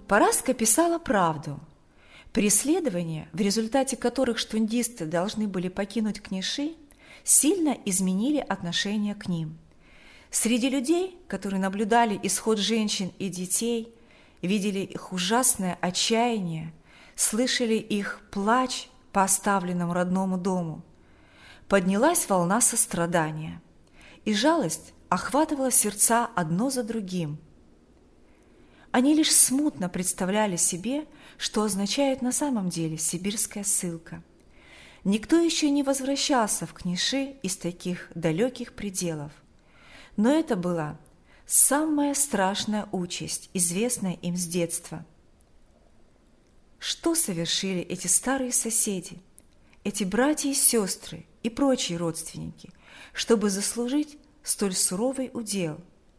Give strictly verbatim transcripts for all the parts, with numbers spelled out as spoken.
Параска писала правду. Преследования, в результате которых штундисты должны были покинуть Книши, сильно изменили отношение к ним. Среди людей, которые наблюдали исход женщин и детей, видели их ужасное отчаяние, слышали их плач по оставленному родному дому, поднялась волна сострадания, и жалость охватывала сердца одно за другим. Они лишь смутно представляли себе, что означает на самом деле сибирская ссылка. Никто еще не возвращался в Книши из таких далеких пределов. Но это была самая страшная участь, известная им с детства. Что совершили эти старые соседи, эти братья и сестры и прочие родственники, чтобы заслужить столь суровый удел?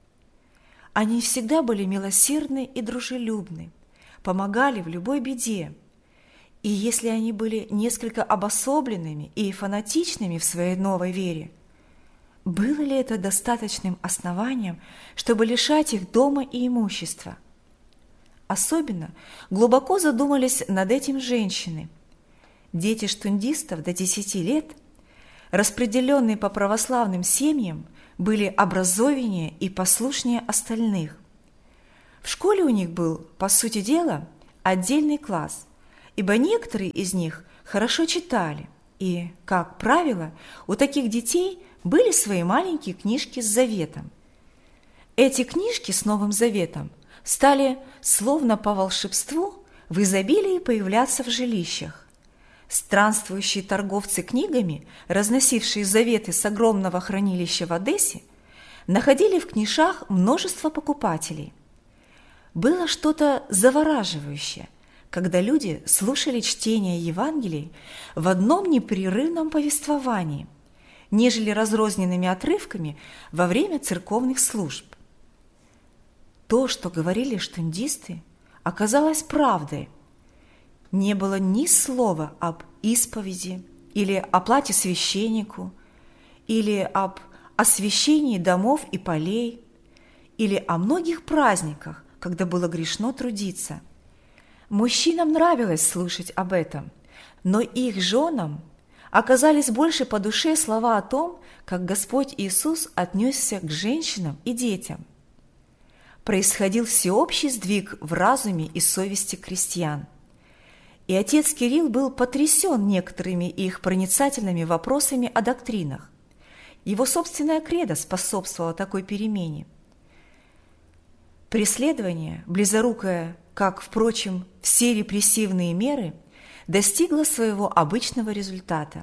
Они всегда были милосердны и дружелюбны, помогали в любой беде. И если они были несколько обособленными и фанатичными в своей новой вере, было ли это достаточным основанием, чтобы лишать их дома и имущества? Особенно глубоко задумались над этим женщины. Дети штундистов до десяти лет, распределенные по православным семьям, были образованнее и послушнее остальных. В школе у них был, по сути дела, отдельный класс, ибо некоторые из них хорошо читали, и, как правило, у таких детей были свои маленькие книжки с заветом. Эти книжки с Новым Заветом стали, словно по волшебству, в изобилии появляться в жилищах. Странствующие торговцы книгами, разносившие заветы с огромного хранилища в Одессе, находили в Книшах множество покупателей. Было что-то завораживающее, когда люди слушали чтение Евангелий в одном непрерывном повествовании, нежели разрозненными отрывками во время церковных служб. То, что говорили штундисты, оказалось правдой. Не было ни слова об исповеди или оплате священнику, или об освящении домов и полей, или о многих праздниках, когда было грешно трудиться. Мужчинам нравилось слушать об этом, но их женам оказались больше по душе слова о том, как Господь Иисус отнесся к женщинам и детям. Происходил всеобщий сдвиг в разуме и совести крестьян. И отец Кирилл был потрясен некоторыми их проницательными вопросами о доктринах. Его собственная кредо способствовало такой перемене. Преследование, близорукое, как, впрочем, все репрессивные меры, достигло своего обычного результата.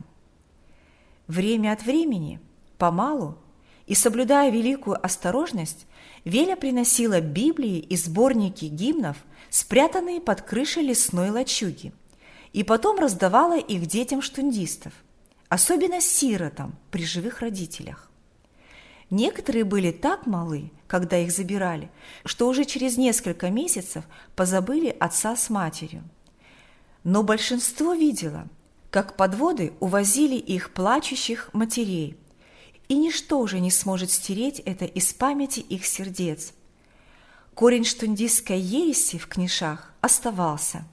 Время от времени, помалу, и соблюдая великую осторожность, Веля приносила Библии и сборники гимнов, спрятанные под крышей лесной лачуги, и потом раздавала их детям штундистов, особенно сиротам при живых родителях. Некоторые были так малы, когда их забирали, что уже через несколько месяцев позабыли отца с матерью. Но большинство видело, как подводы увозили их плачущих матерей, и ничто уже не сможет стереть это из памяти их сердец. Корень штундистской ереси в Книшах оставался.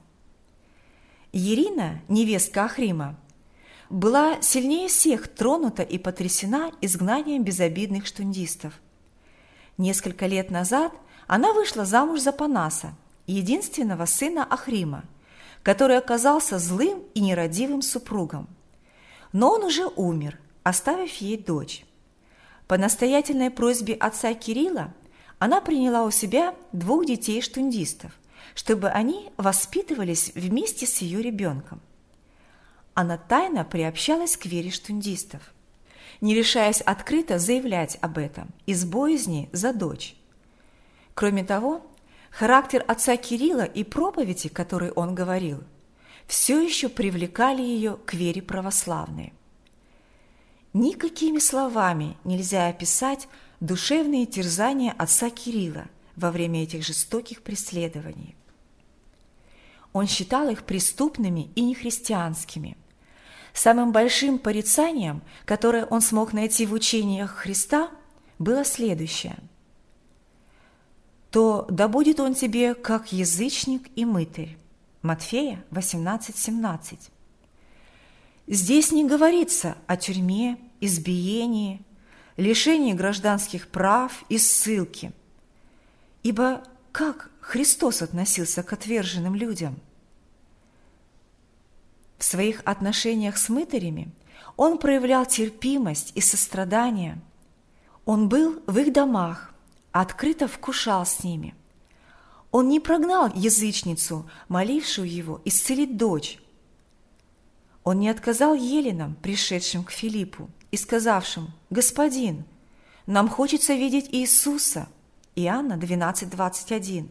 Ирина, невестка Ахрима, была сильнее всех тронута и потрясена изгнанием безобидных штундистов. Несколько лет назад она вышла замуж за Панаса, единственного сына Ахрима, который оказался злым и нерадивым супругом. Но он уже умер, оставив ей дочь. По настоятельной просьбе отца Кирилла она приняла у себя двух детей-штундистов, чтобы они воспитывались вместе с ее ребенком. Она тайно приобщалась к вере штундистов, не решаясь открыто заявлять об этом из боязни за дочь. Кроме того, характер отца Кирилла и проповеди, которые он говорил, все еще привлекали ее к вере православной. Никакими словами нельзя описать душевные терзания отца Кирилла во время этих жестоких преследований. Он считал их преступными и нехристианскими. Самым большим порицанием, которое он смог найти в учениях Христа, было следующее. то да будет он тебе, как язычник и мытарь». Матфея восемнадцать семнадцать. Здесь не говорится о тюрьме, избиении, лишении гражданских прав и ссылке. Ибо как Христос относился к отверженным людям? В своих отношениях с мытарями Он проявлял терпимость и сострадание. Он был в их домах, открыто вкушал с ними. Он не прогнал язычницу, молившую его исцелить дочь. Он не отказал еленам, пришедшим к Филиппу, и сказавшим: «Господин, нам хочется видеть Иисуса». Иоанна двенадцать двадцать один.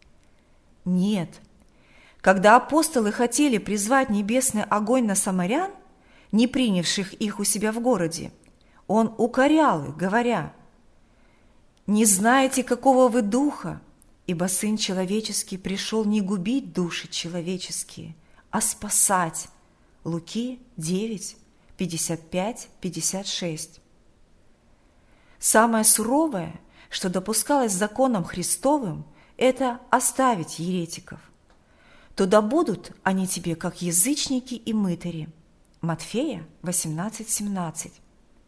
Нет, когда апостолы хотели призвать небесный огонь на самарян, не принявших их у себя в городе, Он укорял их, говоря: «Не знаете, какого вы духа, ибо Сын Человеческий пришел не губить души человеческие, а спасать». Луки девять пятьдесят пять пятьдесят шесть. Самое суровое, что допускалось законом Христовым, это оставить еретиков. То да будут они тебе, как язычники и мытари. Матфея восемнадцать семнадцать.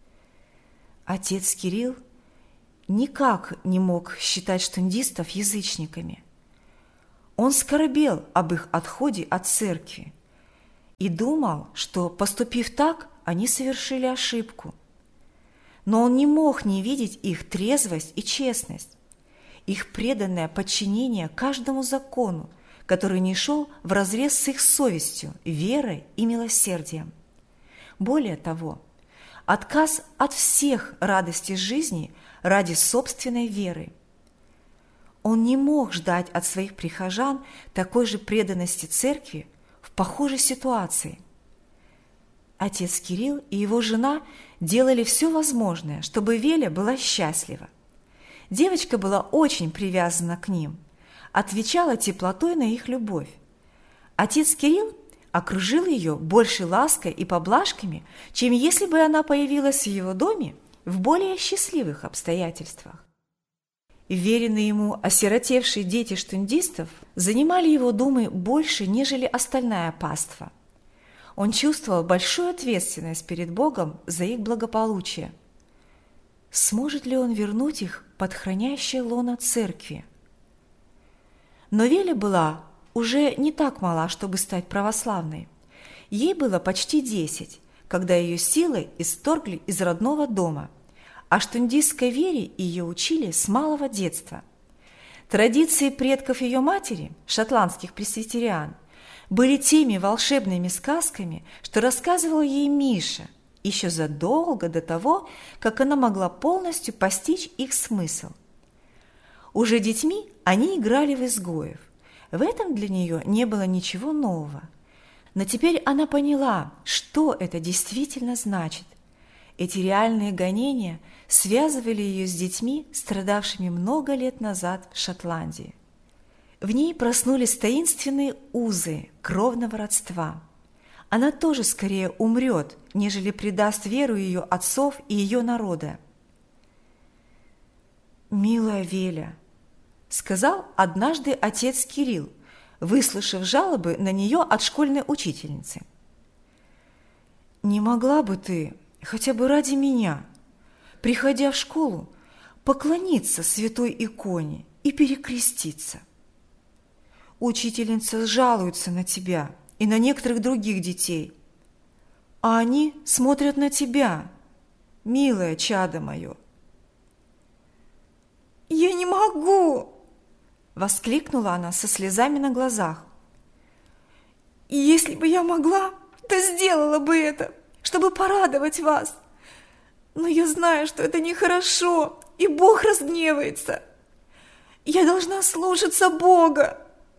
Отец Кирилл никак не мог считать штундистов язычниками. Он скорбел об их отходе от церкви и думал, что, поступив так, они совершили ошибку. Но он не мог не видеть их трезвость и честность, их преданное подчинение каждому закону, который не шел вразрез с их совестью, верой и милосердием. Более того, отказ от всех радостей жизни ради собственной веры. Он не мог ждать от своих прихожан такой же преданности церкви в похожей ситуации. Отец Кирилл и его жена делали все возможное, чтобы Веля была счастлива. Девочка была очень привязана к ним, отвечала теплотой на их любовь. Отец Кирилл окружил ее большей лаской и поблажками, чем если бы она появилась в его доме в более счастливых обстоятельствах. Веренные ему осиротевшие дети штундистов занимали его думы больше, нежели остальная паства. Он чувствовал большую ответственность перед Богом за их благополучие. Сможет ли он вернуть их под хранящее лоно церкви? Но Веля была уже не так мала, чтобы стать православной. Ей было почти десять, когда ее силой исторгли из родного дома, а штундистской вере ее учили с малого детства. Традиции предков ее матери, шотландских пресвитериан, были теми волшебными сказками, что рассказывал ей Миша, еще задолго до того, как она могла полностью постичь их смысл. Уже детьми они играли в изгоев. В этом для нее не было ничего нового. Но теперь она поняла, что это действительно значит. Эти реальные гонения связывали ее с детьми, страдавшими много лет назад в Шотландии. В ней проснулись таинственные узы кровного родства. Она тоже скорее умрет, нежели предаст веру ее отцов и ее народа. «Милая Веля», — сказал однажды отец Кирилл, выслушав жалобы на нее от школьной учительницы. «Не могла бы ты, хотя бы ради меня, приходя в школу, поклониться святой иконе и перекреститься? Учительница жалуется на тебя и на некоторых других детей, а они смотрят на тебя, милое чадо мое». «Я не могу!» – воскликнула она со слезами на глазах. «Если бы я могла, то сделала бы это, чтобы порадовать вас. Но я знаю, что это нехорошо, и Бог разгневается. Я должна слушаться Бога».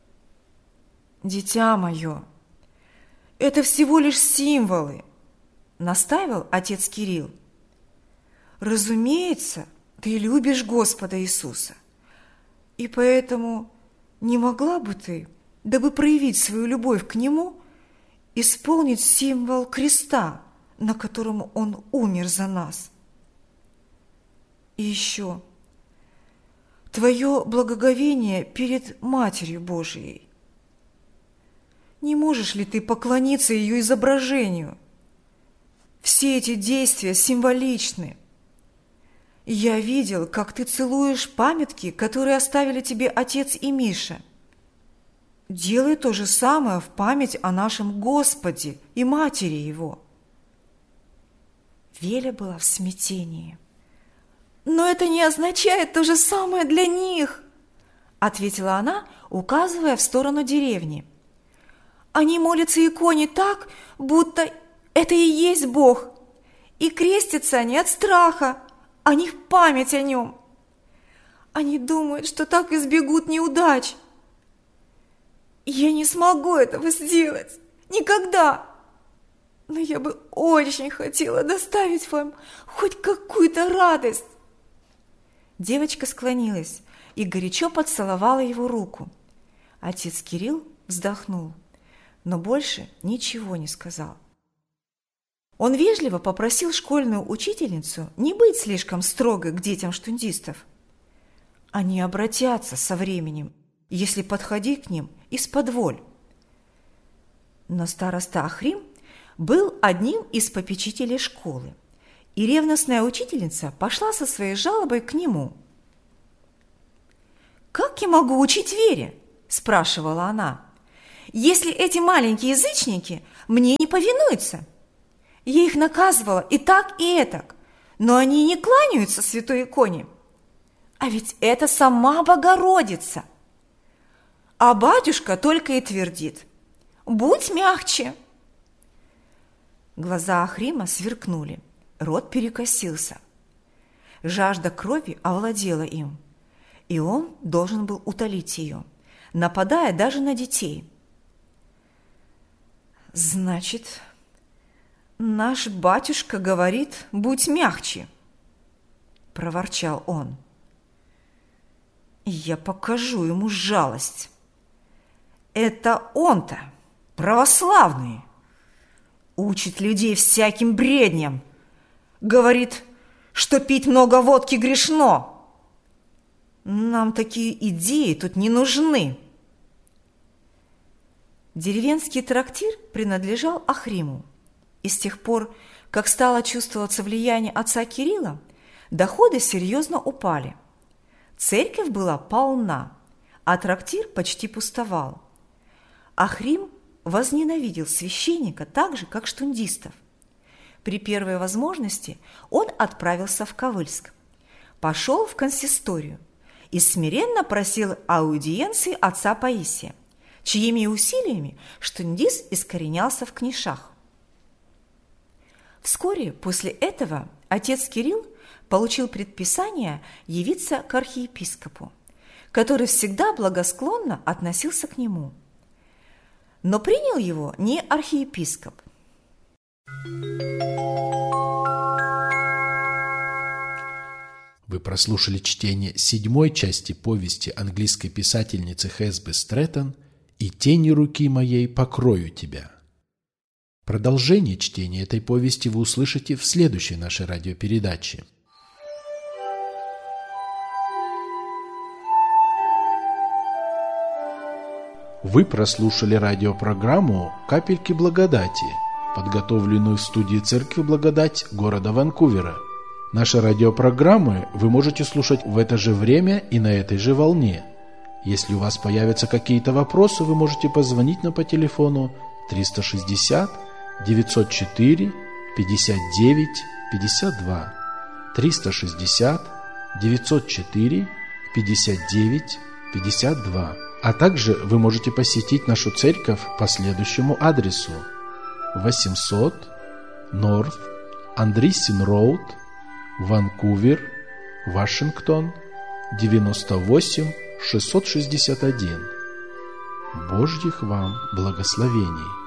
«Дитя мое, это всего лишь символы», – настаивал отец Кирилл. «Разумеется, ты любишь Господа Иисуса, и поэтому не могла бы ты, дабы проявить свою любовь к Нему, исполнить символ креста, на котором Он умер за нас? И еще, твое благоговение перед Матерью Божией? Не можешь ли ты поклониться ее изображению? Все эти действия символичны. Я видел, как ты целуешь памятки, которые оставили тебе отец и Миша. Делай то же самое в память о нашем Господе и Матери Его. Веля была в смятении. «Но это не означает то же самое для них», – ответила она, указывая в сторону деревни. «Они молятся иконе так, будто это и есть Бог, и крестятся они от страха, а не в память о нем. Они думают, что так избегут неудач. Я не смогу этого сделать, никогда. Но я бы очень хотела доставить вам хоть какую-то радость». Девочка склонилась и горячо поцеловала его руку. Отец Кирилл вздохнул, но больше ничего не сказал. Он вежливо попросил школьную учительницу не быть слишком строгой к детям штундистов. Они обратятся со временем, если подходить к ним исподволь. Но староста Ахрим был одним из попечителей школы, и ревностная учительница пошла со своей жалобой к нему. «Как я могу учить вере?» – спрашивала она. «Если эти маленькие язычники мне не повинуются? Я их наказывала и так, и этак, но они не кланяются святой иконе. А ведь это сама Богородица. А батюшка только и твердит: будь мягче». Глаза Ахрима сверкнули, рот перекосился. Жажда крови овладела им, и он должен был утолить ее, нападая даже на детей. «Значит, наш батюшка говорит: будь мягче», – проворчал он. «Я покажу ему жалость. Это он-то, православный, учит людей всяким бредням, говорит, что пить много водки грешно. Нам такие идеи тут не нужны». Деревенский трактир принадлежал Ахриму, и с тех пор, как стало чувствоваться влияние отца Кирилла, доходы серьезно упали. Церковь была полна, а трактир почти пустовал. Ахрим возненавидел священника так же, как штундистов. При первой возможности он отправился в Ковыльск, пошел в консисторию и смиренно просил аудиенции отца Паисия, чьими усилиями штундист искоренялся в книшах. Вскоре после этого отец Кирилл получил предписание явиться к архиепископу, который всегда благосклонно относился к нему. Но принял его не архиепископ. Вы прослушали чтение седьмой части повести английской писательницы Хэсби Стрэттон «И тени руки моей покрою тебя». Продолжение чтения этой повести вы услышите в следующей нашей радиопередаче. Вы прослушали радиопрограмму «Капельки благодати», подготовленную в студии Церкви Благодать города Ванкувера. Наши радиопрограммы вы можете слушать в это же время и на этой же волне. Если у вас появятся какие-то вопросы, вы можете позвонить нам по телефону триста шестьдесят девятьсот четыре пятьдесят девять пятьдесят два, триста шестьдесят девятьсот четыре пятьдесят девять пятьдесят два. А также вы можете посетить нашу церковь по следующему адресу: восемьсот North Andreessen Road, Ванкувер, Вашингтон, девяносто восемь шестьсот шестьдесят один. Божьих вам благословений!